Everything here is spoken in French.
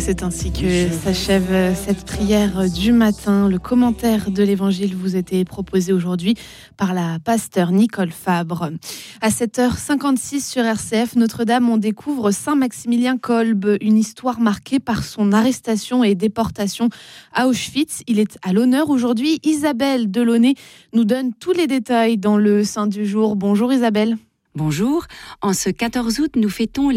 C'est ainsi que s'achève cette prière du matin. Le commentaire de l'Évangile vous était proposé aujourd'hui par la pasteure Nicole Fabre. À 7h56 sur RCF, Notre-Dame, on découvre Saint-Maximilien Kolbe, une histoire marquée par son arrestation et déportation à Auschwitz. Il est à l'honneur aujourd'hui. Isabelle Delaunay nous donne tous les détails dans le Saint du jour. Bonjour Isabelle. Bonjour. En ce 14 août, nous fêtons